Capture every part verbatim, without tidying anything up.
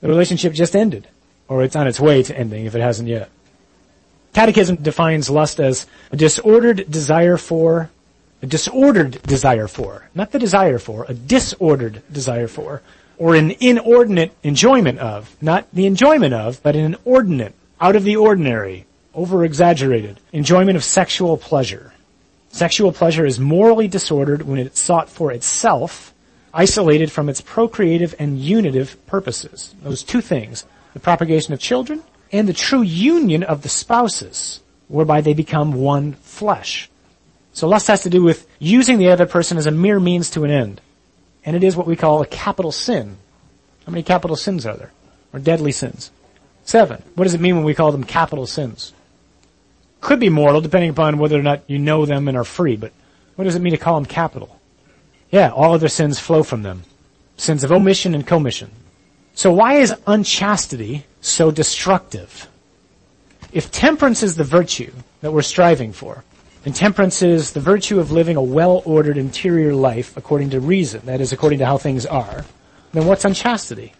The relationship just ended, or it's on its way to ending if it hasn't yet. Catechism defines lust as a disordered desire for, a disordered desire for, not the desire for, a disordered desire for, or an inordinate enjoyment of, not the enjoyment of, but an inordinate, out of the ordinary, over-exaggerated enjoyment of sexual pleasure. Sexual pleasure is morally disordered when it's sought for itself, isolated from its procreative and unitive purposes. Those two things, the propagation of children and the true union of the spouses, whereby they become one flesh. So lust has to do with using the other person as a mere means to an end. And it is what we call a capital sin. How many capital sins are there? Or deadly sins? Seven. What does it mean when we call them capital sins? Could be mortal, depending upon whether or not you know them and are free, but what does it mean to call them capital? Yeah, all other sins flow from them. Sins of omission and commission. So why is unchastity so destructive? If temperance is the virtue that we're striving for, and temperance is the virtue of living a well-ordered interior life according to reason, that is, according to how things are, then what's unchastity?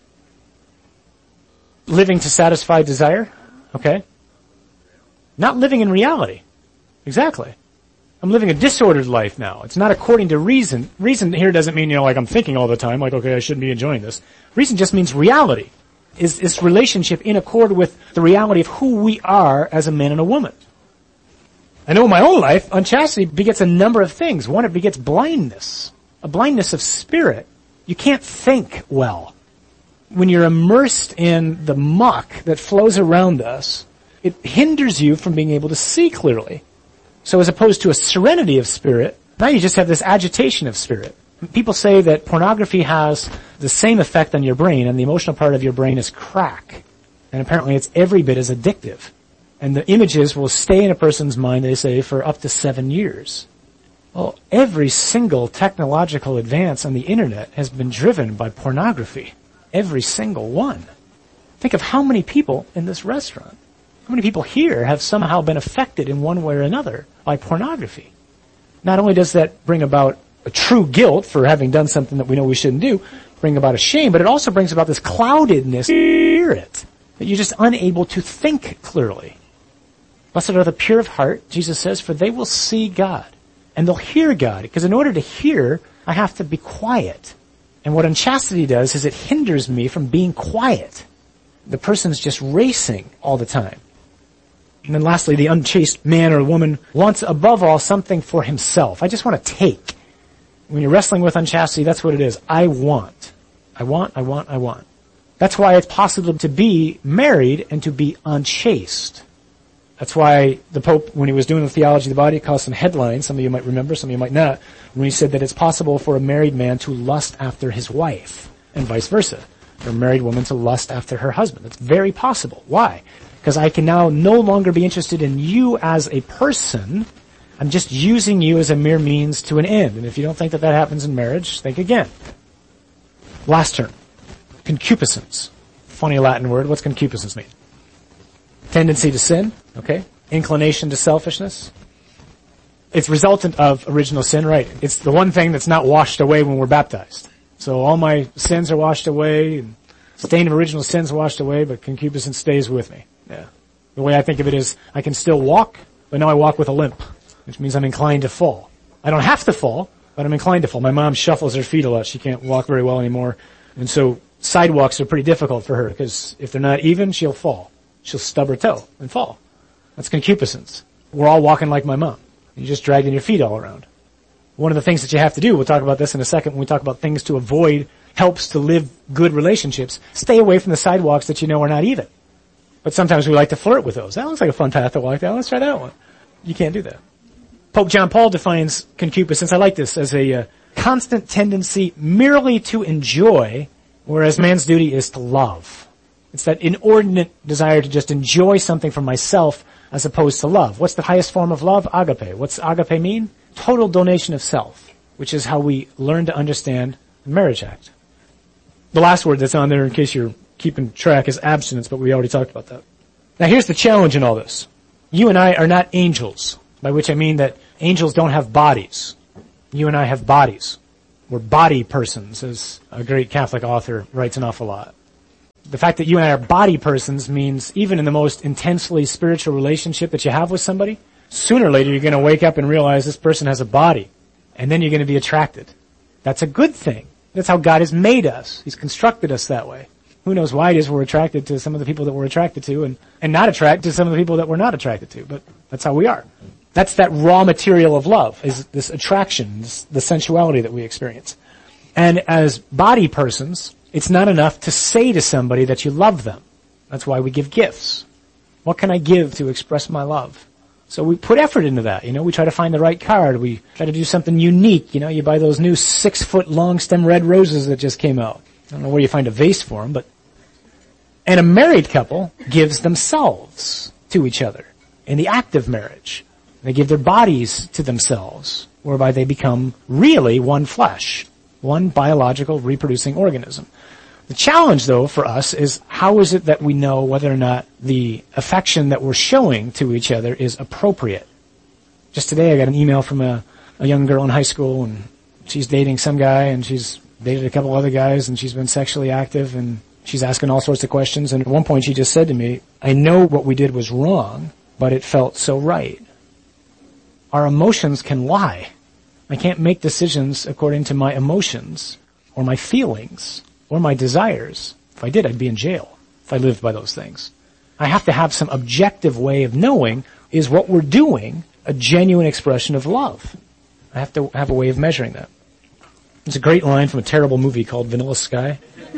Living to satisfy desire? Okay. Not living in reality. Exactly. I'm living a disordered life now. It's not according to reason. Reason here doesn't mean, you know, like I'm thinking all the time, like, okay, I shouldn't be enjoying this. Reason just means reality. Is this relationship in accord with the reality of who we are as a man and a woman? I know in my own life, unchastity begets a number of things. One, it begets blindness. A blindness of spirit. You can't think well. When you're immersed in the muck that flows around us, it hinders you from being able to see clearly. So as opposed to a serenity of spirit, now you just have this agitation of spirit. People say that pornography has the same effect on your brain, and the emotional part of your brain is crack. And apparently it's every bit as addictive. And the images will stay in a person's mind, they say, for up to seven years. Well, every single technological advance on the internet has been driven by pornography. Every single one. Think of how many people in this restaurant, how many people here have somehow been affected in one way or another by pornography. Not only does that bring about a true guilt for having done something that we know we shouldn't do, bring about a shame, but it also brings about this cloudedness spirit that you're just unable to think clearly. Blessed are the pure of heart, Jesus says, for they will see God. And they'll hear God. Because in order to hear, I have to be quiet. And what unchastity does is it hinders me from being quiet. The person's just racing all the time. And then lastly, the unchaste man or woman wants above all something for himself. I just want to take. When you're wrestling with unchastity, that's what it is. I want. I want, I want, I want. That's why it's possible to be married and to be unchaste. That's why the Pope, when he was doing the theology of the body, caused some headlines, some of you might remember, some of you might not, when he said that it's possible for a married man to lust after his wife, and vice versa. For a married woman to lust after her husband. That's very possible. Why? Because I can now no longer be interested in you as a person. I'm just using you as a mere means to an end. And if you don't think that that happens in marriage, think again. Last term. Concupiscence. Funny Latin word. What's concupiscence mean? Tendency to sin. Okay. Inclination to selfishness. It's resultant of original sin, right? It's the one thing that's not washed away when we're baptized. So all my sins are washed away, and stain of original sins washed away, but concupiscence stays with me. Yeah. The way I think of it is, I can still walk, but now I walk with a limp, which means I'm inclined to fall. I don't have to fall, but I'm inclined to fall. My mom shuffles her feet a lot. She can't walk very well anymore. And so sidewalks are pretty difficult for her, because if they're not even, she'll fall. She'll stub her toe and fall. That's concupiscence. We're all walking like my mom. You're just dragging your feet all around. One of the things that you have to do, we'll talk about this in a second when we talk about things to avoid, helps to live good relationships. Stay away from the sidewalks that you know are not even. But sometimes we like to flirt with those. That looks like a fun path to walk down. Let's try that one. You can't do that. Pope John Paul defines concupiscence, I like this, as a uh, constant tendency merely to enjoy, whereas man's duty is to love. It's that inordinate desire to just enjoy something for myself as opposed to love. What's the highest form of love? Agape. What's agape mean? Total donation of self, which is how we learn to understand the marriage act. The last word that's on there, in case you're keeping track, is abstinence, but we already talked about that. Now here's the challenge in all this. You and I are not angels, by which I mean that angels don't have bodies. You and I have bodies. We're body persons, as a great Catholic author writes an awful lot. The fact that you and I are body persons means even in the most intensely spiritual relationship that you have with somebody, sooner or later you're going to wake up and realize this person has a body. And then you're going to be attracted. That's a good thing. That's how God has made us. He's constructed us that way. Who knows why it is we're attracted to some of the people that we're attracted to and, and not attracted to some of the people that we're not attracted to. But that's how we are. That's that raw material of love, is this attraction, this, the sensuality that we experience. And as body persons, it's not enough to say to somebody that you love them. That's why we give gifts. What can I give to express my love? So we put effort into that, you know, we try to find the right card, we try to do something unique, you know, you buy those new six foot long stem red roses that just came out. I don't know where you find a vase for them, but, and a married couple gives themselves to each other in the act of marriage. They give their bodies to themselves, whereby they become really one flesh, one biological reproducing organism. The challenge, though, for us is how is it that we know whether or not the affection that we're showing to each other is appropriate? Just today I got an email from a, a young girl in high school, and she's dating some guy, and she's dated a couple other guys, and she's been sexually active, and she's asking all sorts of questions. And at one point she just said to me, I know what we did was wrong, but it felt so right. Our emotions can lie. I can't make decisions according to my emotions or my feelings or my desires. If I did, I'd be in jail if I lived by those things. I have to have some objective way of knowing, is what we're doing a genuine expression of love? I have to have a way of measuring that. There's a great line from a terrible movie called Vanilla Sky.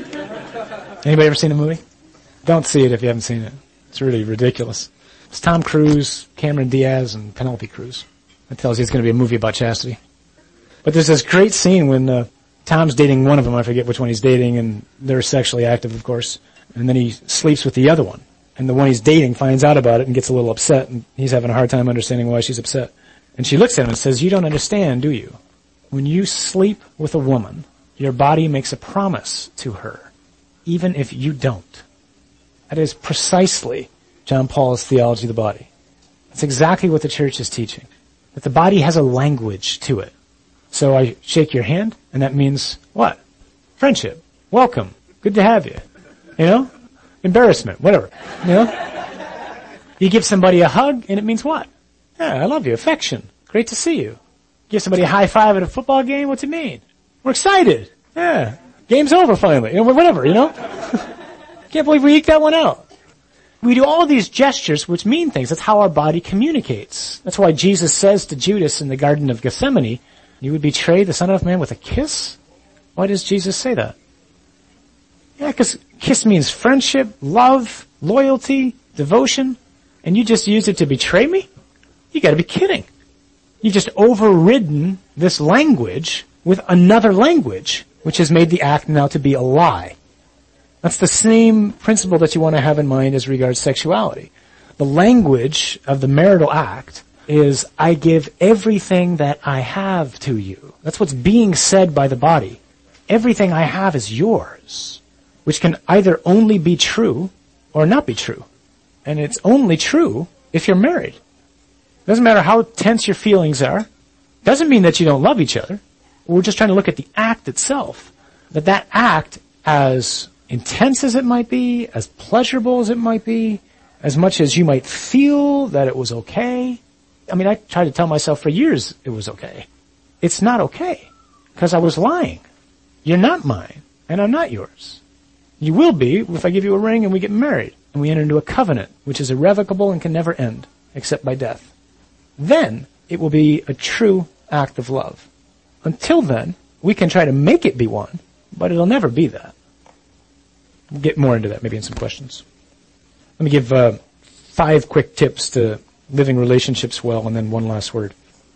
Anybody ever seen the movie? Don't see it if you haven't seen it. It's really ridiculous. It's Tom Cruise, Cameron Diaz, and Penelope Cruz. That tells you it's going to be a movie about chastity. But there's this great scene when uh, Tom's dating one of them, I forget which one he's dating, and they're sexually active, of course. And then he sleeps with the other one. And the one he's dating finds out about it and gets a little upset, and he's having a hard time understanding why she's upset. And she looks at him and says, you don't understand, do you? When you sleep with a woman, your body makes a promise to her, even if you don't. That is precisely John Paul's theology of the body. That's exactly what the church is teaching. That the body has a language to it. So I shake your hand, and that means what? Friendship. Welcome. Good to have you. You know? Embarrassment. Whatever. You know? You give somebody a hug, and it means what? Yeah, I love you. Affection. Great to see you. Give somebody a high five at a football game, what's it mean? We're excited. Yeah. Game's over finally. You know, whatever, you know? Can't believe we eked that one out. We do all these gestures which mean things. That's how our body communicates. That's why Jesus says to Judas in the Garden of Gethsemane, you would betray the Son of Man with a kiss? Why does Jesus say that? Yeah, because kiss means friendship, love, loyalty, devotion, and you just used it to betray me? You gotta be kidding. You've just overridden this language with another language, which has made the act now to be a lie. That's the same principle that you want to have in mind as regards sexuality. The language of the marital act is, I give everything that I have to you. That's what's being said by the body. Everything I have is yours, which can either only be true or not be true. And it's only true if you're married. Doesn't matter how tense your feelings are. Doesn't mean that you don't love each other. We're just trying to look at the act itself. That that act, as intense as it might be, as pleasurable as it might be, as much as you might feel that it was okay. I mean, I tried to tell myself for years it was okay. It's not okay, because I was lying. You're not mine, and I'm not yours. You will be if I give you a ring and we get married, and we enter into a covenant, which is irrevocable and can never end, except by death. Then it will be a true act of love. Until then, we can try to make it be one, but it'll never be that. We'll get more into that maybe in some questions. Let me give uh, five quick tips to living relationships well, and then one last word.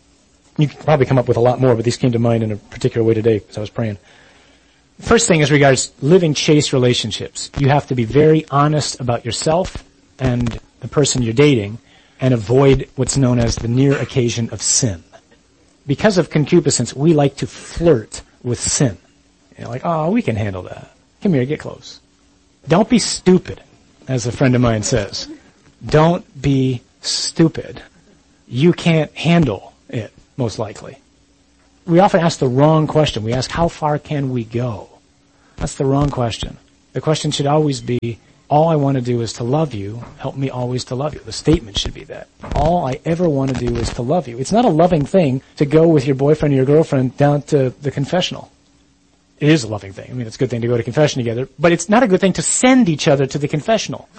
You can probably come up with a lot more, but these came to mind in a particular way today as I was praying. First thing is regards living chaste relationships. You have to be very honest about yourself and the person you're dating, and avoid what's known as the near occasion of sin. Because of concupiscence, we like to flirt with sin. You know, like, oh, we can handle that. Come here, get close. Don't be stupid, as a friend of mine says. Don't be stupid. You can't handle it, most likely. We often ask the wrong question. We ask, how far can we go? That's the wrong question. The question should always be, all I want to do is to love you. Help me always to love you. The statement should be that. All I ever want to do is to love you. It's not a loving thing to go with your boyfriend or your girlfriend down to the confessional. It is a loving thing. I mean, it's a good thing to go to confession together, but it's not a good thing to send each other to the confessional.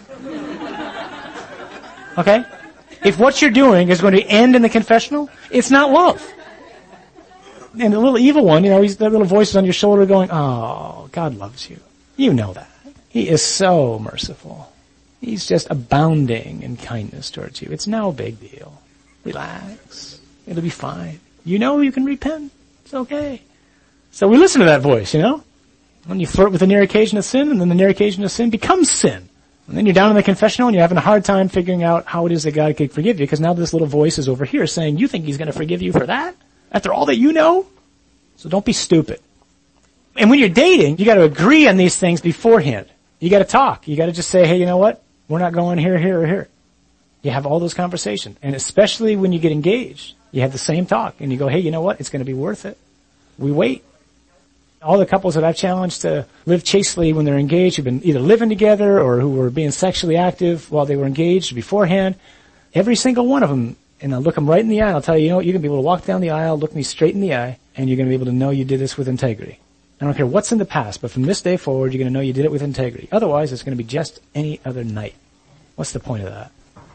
Okay? If what you're doing is going to end in the confessional, it's not love. And the little evil one, you know, he's, that little voice is on your shoulder going, oh, God loves you. You know that. He is so merciful. He's just abounding in kindness towards you. It's no big deal. Relax. It'll be fine. You know you can repent. It's okay. So we listen to that voice, you know? When you flirt with the near occasion of sin, and then the near occasion of sin becomes sin. And then you're down in the confessional and you're having a hard time figuring out how it is that God could forgive you, because now this little voice is over here saying, you think he's going to forgive you for that? After all that you know? So don't be stupid. And when you're dating, you got to agree on these things beforehand. You got to talk. You got to just say, hey, you know what? We're not going here, here, or here. You have all those conversations. And especially when you get engaged, you have the same talk. And you go, hey, you know what? It's going to be worth it. We wait. All the couples that I've challenged to live chastely when they're engaged, who've been either living together or who were being sexually active while they were engaged beforehand, every single one of them, and I'll look them right in the eye, and I'll tell you, you know what? You're going to be able to walk down the aisle, look me straight in the eye, and you're going to be able to know you did this with integrity. I don't care what's in the past, but from this day forward, you're going to know you did it with integrity. Otherwise, it's going to be just any other night. What's the point of that?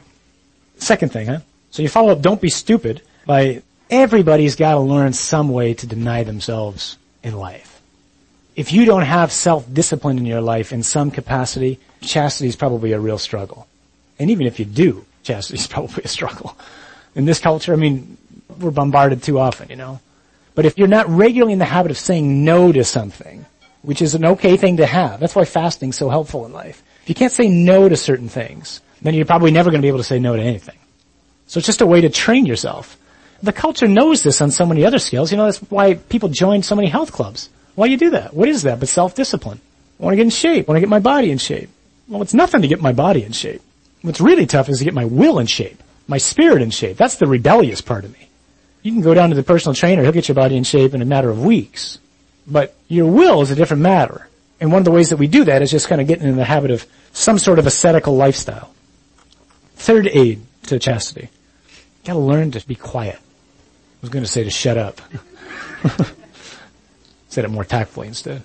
Second thing, huh? So you follow up, don't be stupid, by everybody's got to learn some way to deny themselves in life. If you don't have self-discipline in your life in some capacity, chastity is probably a real struggle. And even if you do, chastity is probably a struggle. In this culture, I mean, we're bombarded too often, you know. But if you're not regularly in the habit of saying no to something, which is an okay thing to have, that's why fasting's so helpful in life. If you can't say no to certain things, then you're probably never going to be able to say no to anything. So it's just a way to train yourself. The culture knows this on so many other scales. You know, that's why people join so many health clubs. Why do you do that? What is that but self-discipline? I want to get in shape. I want to get my body in shape. Well, it's nothing to get my body in shape. What's really tough is to get my will in shape, my spirit in shape. That's the rebellious part of me. You can go down to the personal trainer. He'll get your body in shape in a matter of weeks. But your will is a different matter. And one of the ways that we do that is just kind of getting in the habit of some sort of ascetical lifestyle. Third aid to chastity. You gotta learn to be quiet. I was going to say to shut up. Said it more tactfully instead.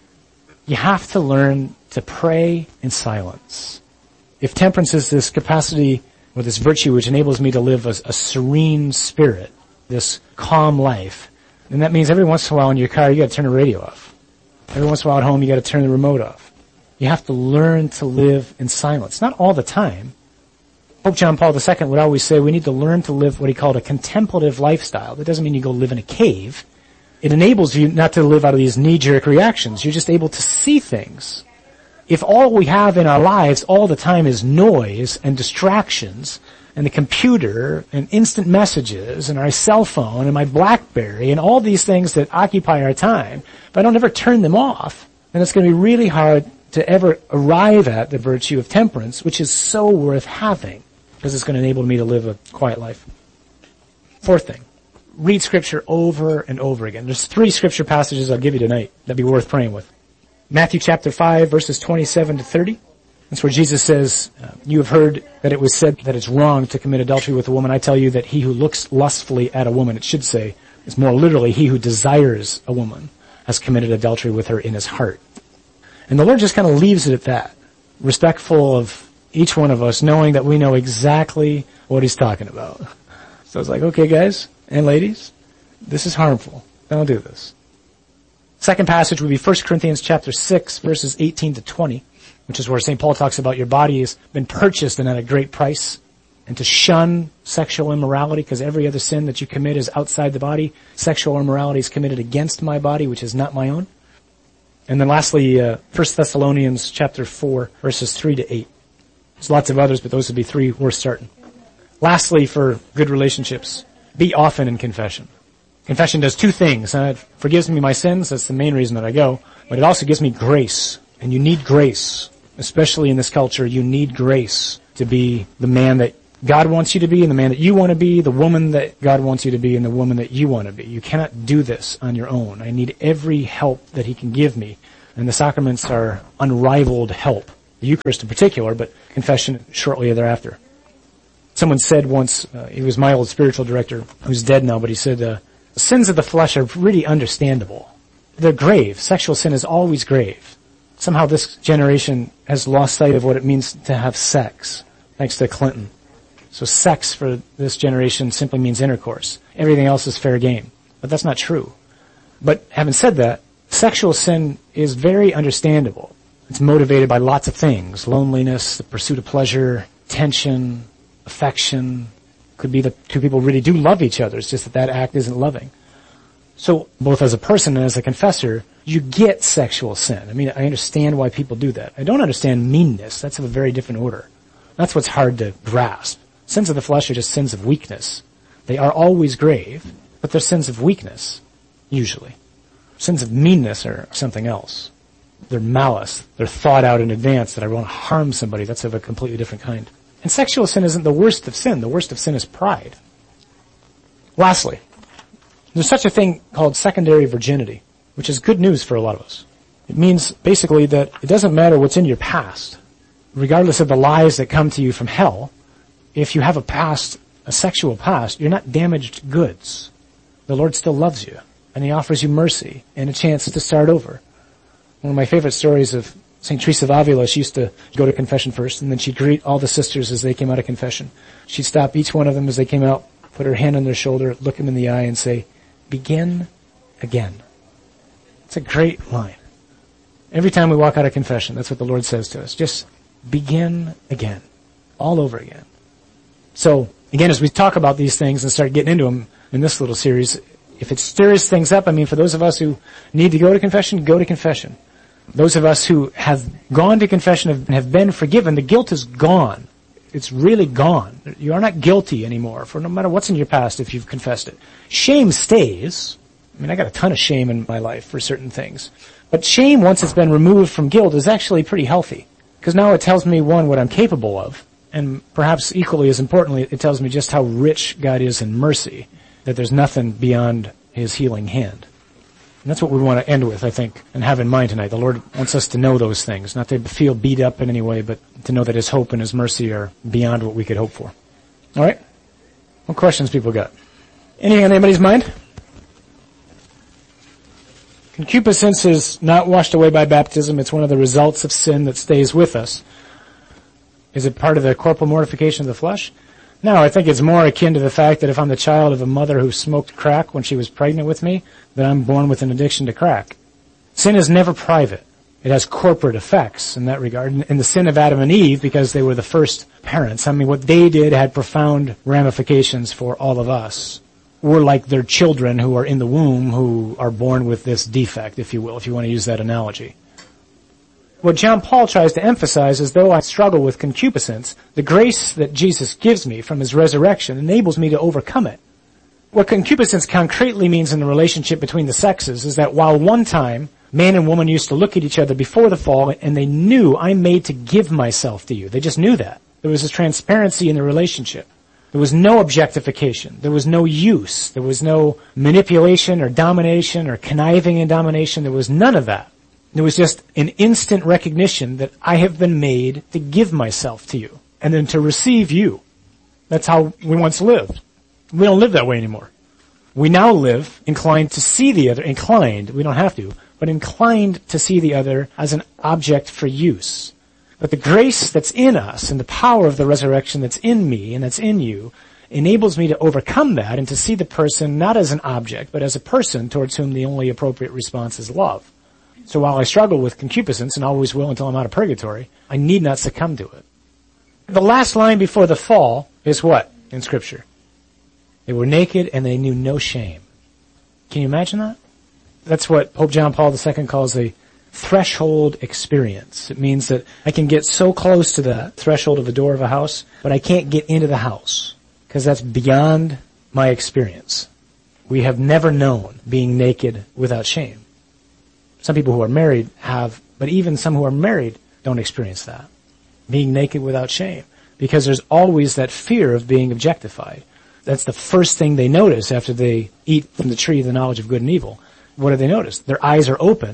You have to learn to pray in silence. If temperance is this capacity or this virtue which enables me to live a, a serene spirit, this calm life, then that means every once in a while in your car you got to turn the radio off. Every once in a while at home you got to turn the remote off. You have to learn to live in silence. Not all the time. Pope John Paul the Second would always say we need to learn to live what he called a contemplative lifestyle. That doesn't mean you go live in a cave. It enables you not to live out of these knee-jerk reactions. You're just able to see things. If all we have in our lives all the time is noise and distractions and the computer and instant messages and our cell phone and my BlackBerry and all these things that occupy our time, if I don't ever turn them off, then it's going to be really hard to ever arrive at the virtue of temperance, which is so worth having because it's going to enable me to live a quiet life. Fourth thing. Read Scripture over and over again. There's three Scripture passages I'll give you tonight that'd be worth praying with. Matthew chapter five, verses twenty-seven to thirty. That's where Jesus says, uh, you have heard that it was said that it's wrong to commit adultery with a woman. I tell you that he who looks lustfully at a woman, it should say, is more literally he who desires a woman has committed adultery with her in his heart. And the Lord just kind of leaves it at that, respectful of each one of us, knowing that we know exactly what he's talking about. So it's like, okay, guys and ladies, this is harmful. Don't do this. Second passage would be First Corinthians chapter six, verses eighteen to twenty, which is where Saint Paul talks about your body has been purchased and at a great price, and to shun sexual immorality, because every other sin that you commit is outside the body. Sexual immorality is committed against my body, which is not my own. And then lastly, uh, First Thessalonians chapter four, verses three to eight. There's lots of others, but those would be three worth starting. Lastly, for good relationships, be often in confession. Confession does two things. Uh, it forgives me my sins. That's the main reason that I go. But it also gives me grace. And you need grace. Especially in this culture, you need grace to be the man that God wants you to be and the man that you want to be, the woman that God wants you to be and the woman that you want to be. You cannot do this on your own. I need every help that he can give me And the sacraments are unrivaled help. The Eucharist in particular, but confession shortly thereafter. Someone said once, uh, he was my old spiritual director, who's dead now, but he said, uh, the sins of the flesh are really understandable. They're grave. Sexual sin is always grave. Somehow this generation has lost sight of what it means to have sex, thanks to Clinton. So sex for this generation simply means intercourse. Everything else is fair game. But that's not true. But having said that, sexual sin is very understandable. It's motivated by lots of things. Loneliness, the pursuit of pleasure, tension, affection. Could be that two people really do love each other. It's just that that act isn't loving. So both as a person and as a confessor, you get sexual sin. I mean, I understand why people do that. I don't understand meanness. That's of a very different order. That's what's hard to grasp. Sins of the flesh are just sins of weakness. They are always grave, but they're sins of weakness, usually. Sins of meanness are something else. They're malice. They're thought out in advance that I want to harm somebody. That's of a completely different kind. And sexual sin isn't the worst of sin. The worst of sin is pride. Lastly, there's such a thing called secondary virginity, which is good news for a lot of us. It means basically that it doesn't matter what's in your past. Regardless of the lies that come to you from hell, if you have a past, a sexual past, you're not damaged goods. The Lord still loves you, and He offers you mercy and a chance to start over. One of my favorite stories of Saint Teresa of Avila, she used to go to confession first, and then she'd greet all the sisters as they came out of confession. She'd stop each one of them as they came out, put her hand on their shoulder, look them in the eye, and say, "Begin again." It's a great line. Every time we walk out of confession, that's what the Lord says to us. Just begin again. All over again. So, again, as we talk about these things and start getting into them in this little series, if it stirs things up, I mean, for those of us who need to go to confession, go to confession. Those of us who have gone to confession and have been forgiven, the guilt is gone. It's really gone. You are not guilty anymore for no matter what's in your past if you've confessed it. Shame stays. I mean, I got a ton of shame in my life for certain things. But shame, once it's been removed from guilt, is actually pretty healthy. Because now it tells me, one, what I'm capable of, and perhaps equally as importantly, it tells me just how rich God is in mercy, that there's nothing beyond His healing hand. And that's what we want to end with, I think, and have in mind tonight. The Lord wants us to know those things, not to feel beat up in any way, but to know that His hope and His mercy are beyond what we could hope for. All right? What questions people got? Anything on anybody's mind? Concupiscence is not washed away by baptism. It's one of the results of sin that stays with us. Is it part of the corporal mortification of the flesh? No, I think it's more akin to the fact that if I'm the child of a mother who smoked crack when she was pregnant with me, then I'm born with an addiction to crack. Sin is never private. It has corporate effects in that regard. And the sin of Adam and Eve, because they were the first parents, I mean, what they did had profound ramifications for all of us. We're like their children who are in the womb who are born with this defect, if you will, if you want to use that analogy. What John Paul tries to emphasize is, though I struggle with concupiscence, the grace that Jesus gives me from His resurrection enables me to overcome it. What concupiscence concretely means in the relationship between the sexes is that while one time man and woman used to look at each other before the fall and they knew, I'm made to give myself to you. They just knew that. There was a transparency in the relationship. There was no objectification. There was no use. There was no manipulation or domination or conniving in domination. There was none of that. There was just an instant recognition that I have been made to give myself to you and then to receive you. That's how we once lived. We don't live that way anymore. We now live inclined to see the other, inclined, we don't have to, but inclined to see the other as an object for use. But the grace that's in us and the power of the resurrection that's in me and that's in you enables me to overcome that and to see the person not as an object, but as a person towards whom the only appropriate response is love. So while I struggle with concupiscence and always will until I'm out of purgatory, I need not succumb to it. The last line before the fall is what in Scripture? They were naked and they knew no shame. Can you imagine that? That's what Pope John Paul the Second calls a threshold experience. It means that I can get so close to the threshold of the door of a house, but I can't get into the house because that's beyond my experience. We have never known being naked without shame. Some people who are married have, but even some who are married don't experience that. Being naked without shame. Because there's always that fear of being objectified. That's the first thing they notice after they eat from the tree of the knowledge of good and evil. What do they notice? Their eyes are opened,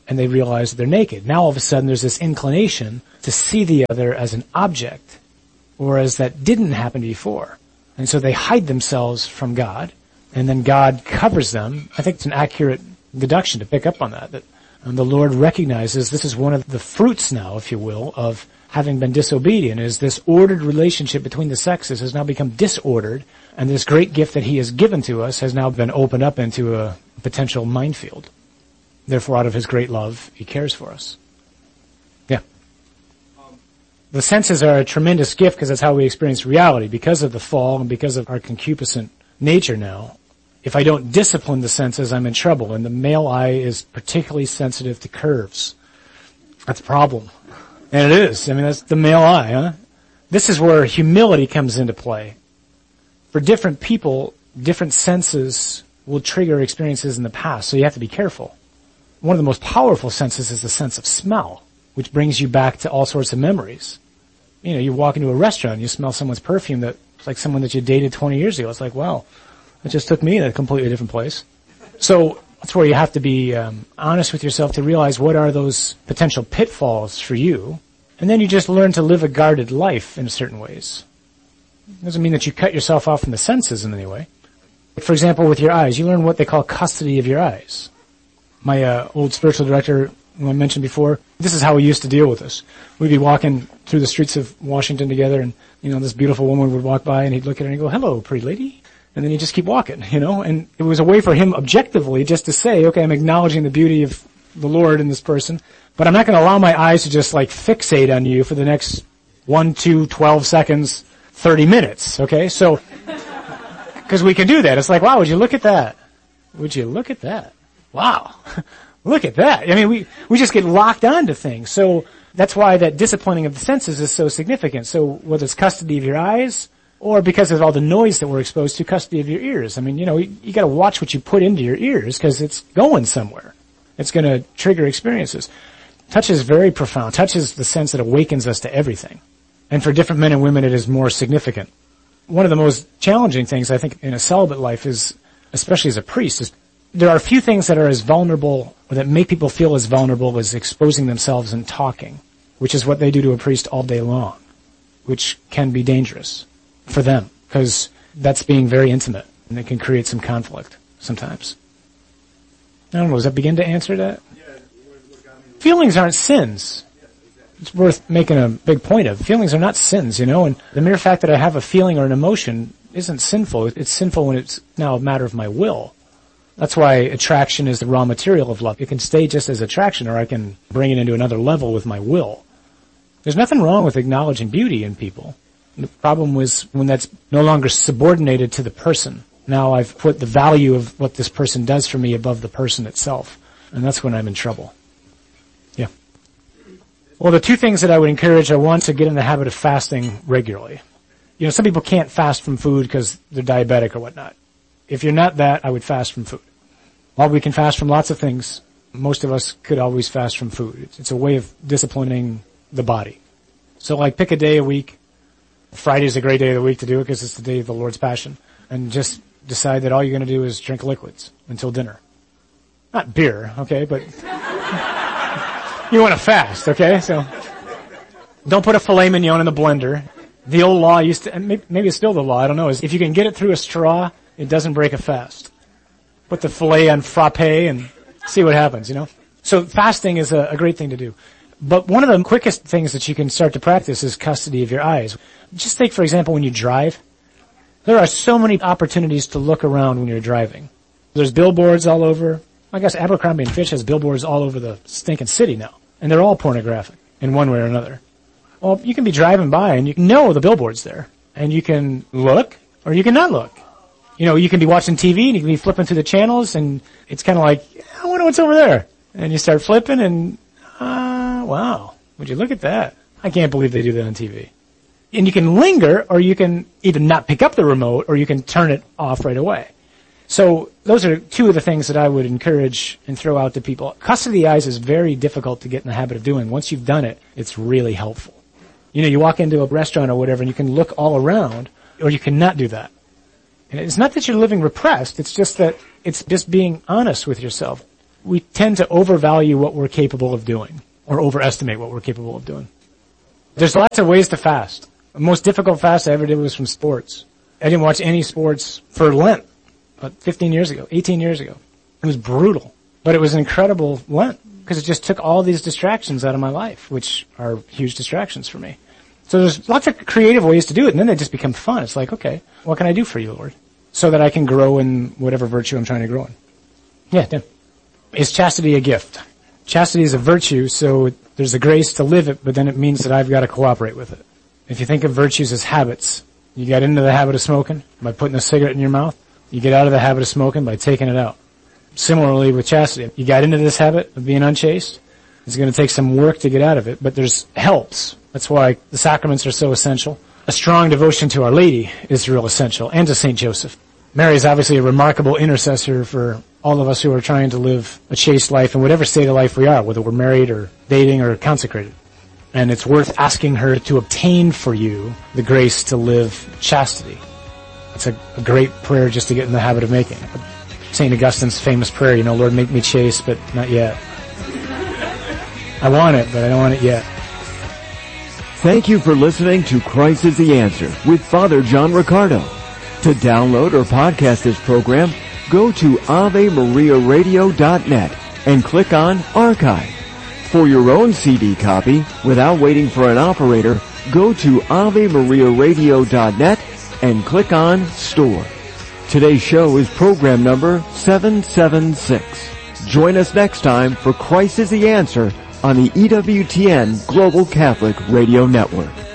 and they realize that they're naked. Now all of a sudden there's this inclination to see the other as an object, or as that didn't happen before. And so they hide themselves from God, and then God covers them. I think it's an accurate deduction to pick up on that, that um, the Lord recognizes this is one of the fruits now, if you will, of having been disobedient, is this ordered relationship between the sexes has now become disordered, and this great gift that he has given to us has now been opened up into a potential minefield. Therefore, out of his great love, he cares for us. Yeah. Um, the senses are a tremendous gift because that's how we experience reality. Because of the fall and because of our concupiscent nature now, if I don't discipline the senses, I'm in trouble. And the male eye is particularly sensitive to curves. That's a problem. And it is. I mean, that's the male eye, huh? This is where humility comes into play. For different people, different senses will trigger experiences in the past, so you have to be careful. One of the most powerful senses is the sense of smell, which brings you back to all sorts of memories. You know, you walk into a restaurant, you smell someone's perfume that's like someone that you dated twenty years ago. It's like, wow, it just took me to a completely different place. So that's where you have to be um, honest with yourself to realize what are those potential pitfalls for you. And then you just learn to live a guarded life in certain ways. It doesn't mean that you cut yourself off from the senses in any way. For example, with your eyes, you learn what they call custody of your eyes. My uh, old spiritual director, who I mentioned before, this is how we used to deal with this. We'd be walking through the streets of Washington together, and, you know, this beautiful woman would walk by, and he'd look at her and he'd go, hello, pretty lady. And then he'd just keep walking, you know, and it was a way for him objectively just to say, okay, I'm acknowledging the beauty of the Lord in this person, but I'm not going to allow my eyes to just like fixate on you for the next one, two, twelve seconds, thirty minutes, okay? So, because we can do that. It's like, wow, would you look at that? Would you look at that? Wow. Look at that. I mean, we, we just get locked onto things. So that's why that disciplining of the senses is so significant. So whether it's custody of your eyes, or because of all the noise that we're exposed to, custody of your ears. I mean, you know, you, you gotta watch what you put into your ears because it's going somewhere. It's gonna trigger experiences. Touch is very profound. Touch is the sense that awakens us to everything. And for different men and women, it is more significant. One of the most challenging things, I think, in a celibate life is, especially as a priest, is there are few things that are as vulnerable, or that make people feel as vulnerable as exposing themselves and talking, which is what they do to a priest all day long, which can be dangerous for them, because that's being very intimate, and it can create some conflict sometimes. I don't know, does that begin to answer that? Feelings aren't sins. It's worth making a big point of. Feelings are not sins, you know, and the mere fact that I have a feeling or an emotion isn't sinful. It's sinful when it's now a matter of my will. That's why attraction is the raw material of love. It can stay just as attraction, or I can bring it into another level with my will. There's nothing wrong with acknowledging beauty in people. The problem was when that's no longer subordinated to the person. Now I've put the value of what this person does for me above the person itself. And that's when I'm in trouble. Yeah. Well, the two things that I would encourage are, one, to get in the habit of fasting regularly. You know, some people can't fast from food because they're diabetic or whatnot. If you're not that, I would fast from food. While we can fast from lots of things, most of us could always fast from food. It's, it's a way of disciplining the body. So like pick a day a week. Friday's a great day of the week to do it because it's the day of the Lord's Passion. And just decide that all you're going to do is drink liquids until dinner. Not beer, okay, but you want to fast, okay? So don't put a filet mignon in the blender. The old law used to, and maybe it's still the law, I don't know, is if you can get it through a straw, it doesn't break a fast. Put the filet on frappe and see what happens, you know? So fasting is a, a great thing to do. But one of the quickest things that you can start to practice is custody of your eyes. Just take, for example, when you drive. There are so many opportunities to look around when you're driving. There's billboards all over. I guess Abercrombie and Fitch has billboards all over the stinking city now. And they're all pornographic in one way or another. Well, you can be driving by and you know the billboard's there. And you can look or you can not look. You know, you can be watching T V and you can be flipping through the channels and it's kind of like, I wonder what's over there. And you start flipping and, ah, uh, wow, would you look at that? I can't believe they do that on T V. And you can linger, or you can either not pick up the remote, or you can turn it off right away. So those are two of the things that I would encourage and throw out to people. Custody of the eyes is very difficult to get in the habit of doing. Once you've done it, it's really helpful. You know, you walk into a restaurant or whatever, and you can look all around, or you cannot do that. And it's not that you're living repressed, it's just that it's just being honest with yourself. we tend to overvalue what we're capable of doing or overestimate what we're capable of doing. There's lots of ways to fast. The most difficult fast I ever did was from sports. I didn't watch any sports for Lent, about fifteen years ago, eighteen years ago. It was brutal, but it was an incredible Lent because it just took all these distractions out of my life, which are huge distractions for me. So there's lots of creative ways to do it, and then they just become fun. It's like, okay, what can I do for you, Lord? So that I can grow in whatever virtue I'm trying to grow in. Yeah, Tim. Is chastity a gift? Chastity is a virtue, so there's a grace to live it, but then it means that I've got to cooperate with it. If you think of virtues as habits, you get into the habit of smoking by putting a cigarette in your mouth. You get out of the habit of smoking by taking it out. Similarly with chastity, you got into this habit of being unchaste. It's going to take some work to get out of it, but there's helps. That's why the sacraments are so essential. A strong devotion to Our Lady is real essential, and to Saint Joseph. Mary is obviously a remarkable intercessor for all of us who are trying to live a chaste life in whatever state of life we are, whether we're married or dating or consecrated. And it's worth asking her to obtain for you the grace to live chastity. It's a, a great prayer just to get in the habit of making. Saint Augustine's famous prayer, you know, Lord, make me chaste, but not yet. I want it, but I don't want it yet. Thank you for listening to Christ is the Answer with Father John Riccardo. To download or podcast this program, go to Ave Maria Radio dot net and click on Archive. For your own C D copy, without waiting for an operator, go to Ave Maria Radio dot net and click on Store. Today's show is program number seven seven six. Join us next time for Christ is the Answer on the E W T N Global Catholic Radio Network.